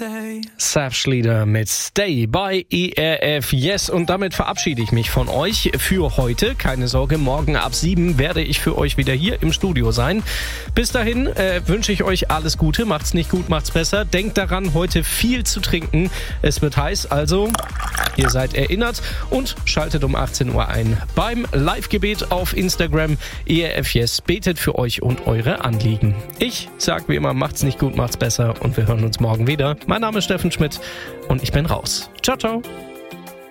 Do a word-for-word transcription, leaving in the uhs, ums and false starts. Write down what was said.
Saf Schlieder mit Stay bei E R F Yes. Und damit verabschiede ich mich von euch für heute. Keine Sorge, morgen ab sieben werde ich für euch wieder hier im Studio sein. Bis dahin äh, wünsche ich euch alles Gute. Macht's nicht gut, macht's besser. Denkt daran, heute viel zu trinken. Es wird heiß, also ihr seid erinnert und schaltet um achtzehn Uhr ein beim Live-Gebet auf Instagram. E R F Yes betet für euch und eure Anliegen. Ich sag wie immer, macht's nicht gut, macht's besser und wir hören uns morgen wieder. Mein Name ist Steffen Schmidt und ich bin raus. Ciao, ciao.